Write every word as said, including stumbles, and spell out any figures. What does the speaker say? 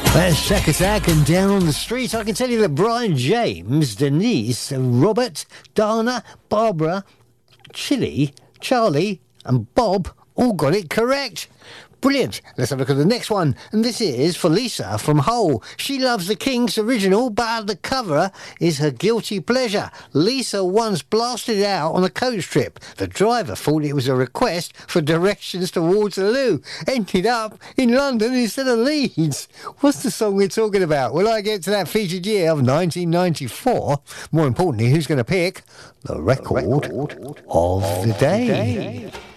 That's Shack Attack and Down on the Street. I can tell you that Brian James, Denise, Robert, Dana, Barbara, Chili, Charlie and Bob all got it correct. Brilliant. Let's have a look at the next one. And this is for Lisa from Hull. She loves the Kinks original, but the cover is her guilty pleasure. Lisa once blasted it out on a coach trip. The driver thought it was a request for directions to Waterloo. Ended up in London instead of Leeds. What's the song we're talking about? Will I get to that featured year of nineteen ninety-four? More importantly, who's going to pick the record, the record of, of the day? The day.